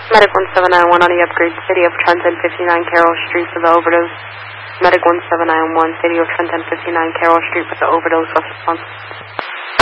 Medic 1791 on the upgrade, City of Trenton, 59 Carroll Street for the overdose. Medic 1791, City of Trenton, 59 Carroll Street for the overdose response.